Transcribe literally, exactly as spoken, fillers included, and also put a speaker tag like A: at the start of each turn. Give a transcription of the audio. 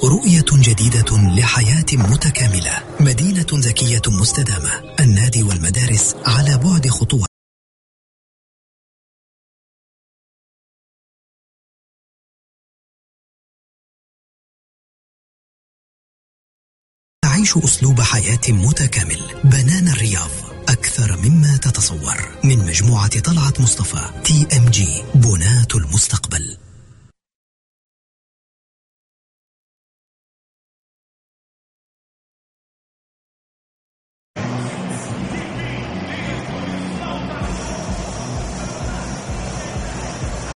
A: رؤية جديدة لحياة متكاملة، مدينة ذكية مستدامة. النادي والمدارس على بعد خطوة. تعيش أسلوب حياة متكامل. بنانا الرياض أكثر مما تتصور. من مجموعة طلعت مصطفى. تي إم جي، بناة المستقبل.